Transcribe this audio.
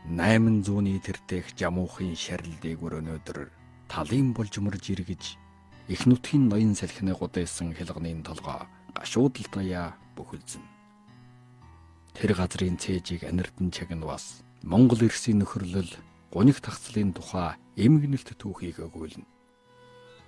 800-ны тэртех жамуухын шарил дээгүүр өнөөдөр талын болж мөрж иргэж их нутгийн ноён салхины гудайсан хялганы толгой гашуудалтая бүхэлзэн. Тэр газрын цээжийг аниртан чагнавас Монгол Эрсийн нөхөрлөл гуниг тагцлын тухай эмгэнэлт түүхийг өгүүлнэ.